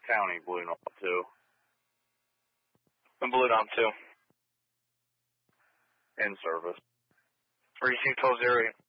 County, Blue North 2. And Blue Dom 2. In service. Receive 12-08.